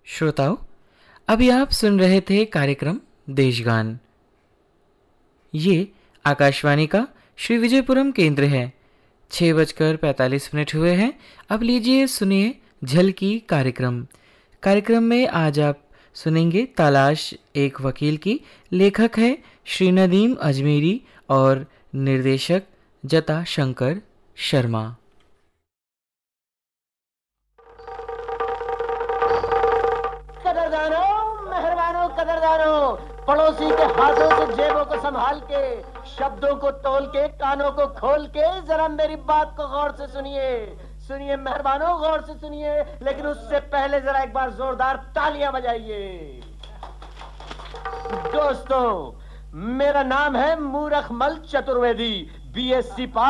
श्रोताओं, अभी आप सुन रहे थे कार्यक्रम देशगान। ये आकाशवाणी का श्री विजयपुरम केंद्र है। 6:45 हुए हैं। अब लीजिए सुनिए झलकी कार्यक्रम। कार्यक्रम में आज आप सुनेंगे तलाश एक वकील की। लेखक है श्री नदीम अजमेरी और निर्देशक जता शंकर शर्मा। कदरदानों, मेहरबानों, कदरदानों, पड़ोसी के हाथों से जेबों को संभाल के, शब्दों को तोल के, कानों को खोल के जरा मेरी बात को गौर से सुनिए। सुनिए मेहरबानों, गौर से सुनिए, लेकिन उससे पहले जरा एक बार जोरदार तालियां बजाइए। दोस्तों, मेरा नाम है मूरखमल चतुर्वेदी, बीएससी पास।